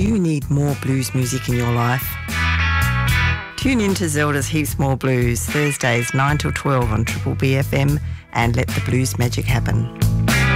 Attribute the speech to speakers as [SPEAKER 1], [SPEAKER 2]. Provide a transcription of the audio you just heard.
[SPEAKER 1] you need more blues music in your life? Tune in to Zelda's Heaps More Blues, Thursdays 9 till 12 on Triple BFM, and let the blues magic happen.